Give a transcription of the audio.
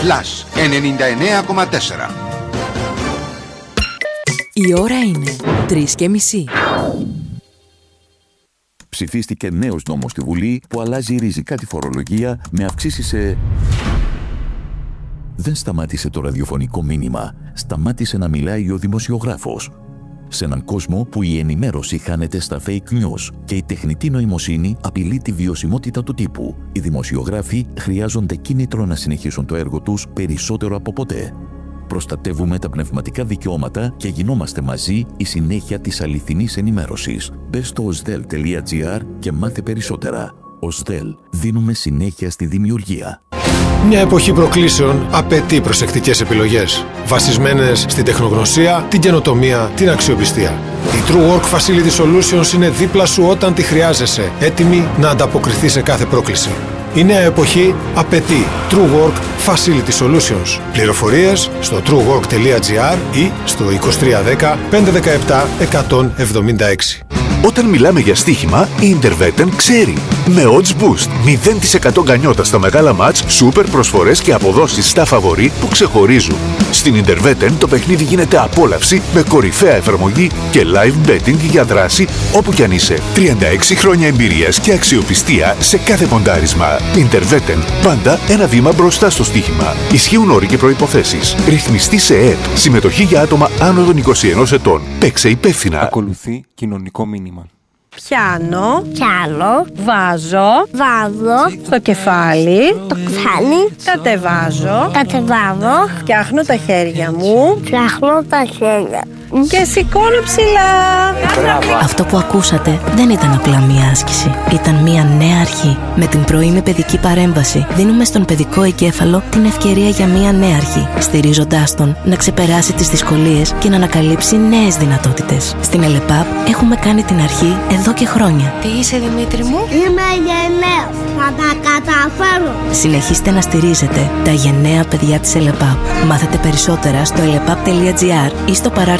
Plus 99,4. Η ώρα είναι 3:30. Ψηφίστηκε νέος νόμος στη Βουλή που αλλάζει ριζικά τη φορολογία με αυξήσεις σε... Δεν σταμάτησε το ραδιοφωνικό μήνυμα. Σταμάτησε να μιλάει ο δημοσιογράφος. Σε έναν κόσμο που η ενημέρωση χάνεται στα fake news και η τεχνητή νοημοσύνη απειλεί τη βιωσιμότητα του τύπου, οι δημοσιογράφοι χρειάζονται κίνητρο να συνεχίσουν το έργο τους περισσότερο από ποτέ. Προστατεύουμε τα πνευματικά δικαιώματα και γινόμαστε μαζί η συνέχεια της αληθινής ενημέρωσης. Μπες στο osdel.gr και μάθε περισσότερα. Osdel. Δίνουμε συνέχεια στη δημιουργία. Μια εποχή προκλήσεων απαιτεί προσεκτικές επιλογές, βασισμένες στην τεχνογνωσία, την καινοτομία, την αξιοπιστία. Η True Work Facility Solutions είναι δίπλα σου όταν τη χρειάζεσαι, έτοιμη να ανταποκριθεί σε κάθε πρόκληση. Η νέα εποχή απαιτεί True Work Facility Solutions. Πληροφορίες στο truework.gr ή στο 2310 517 176. Όταν μιλάμε για στοίχημα, η Interveten ξέρει. Με odds boost, 0% γκανιότα στα μεγάλα μάτς, σούπερ προσφορές και αποδόσεις στα φαβορί που ξεχωρίζουν. Στην Interveten το παιχνίδι γίνεται απόλαυση με κορυφαία εφαρμογή και live betting για δράση όπου κι αν είσαι. 36 χρόνια εμπειρίας και αξιοπιστία σε κάθε ποντάρισμα. Interveten, πάντα ένα βήμα μπροστά στο στοίχημα. Ισχύουν όροι και προϋποθέσεις. Ρυθμιστή σε ΕΕΠ. Συμμετοχή για άτομα άνω των 21 ετών. Παίξε υπεύθυνα. Ακολουθεί κοινωνικό μήνυμα. Πιάνω, βάζω, στο κεφάλι, κατεβάζω, φτιάχνω τα χέρια μου, και σηκώνω ψηλά. Αυτό που ακούσατε δεν ήταν απλά μία άσκηση. Ήταν μία νέα αρχή. Με την πρωινή παιδική παρέμβαση δίνουμε στον παιδικό εγκέφαλο την ευκαιρία για μία νέα αρχή, στηρίζοντάς τον να ξεπεράσει τις δυσκολίες και να ανακαλύψει νέες δυνατότητες. Στην ΕΛΕΠΑΠ έχουμε κάνει την αρχή εδώ και χρόνια. Τι είσαι, Δημήτρη μου? Είμαι γενναίος. Θα τα καταφέρω. Συνεχίστε να στηρίζετε τα γενναία παιδιά της ΕΛΕΠΑΠ. Μάθετε περισσότερα στο elepap.gr ή στο παράρτημα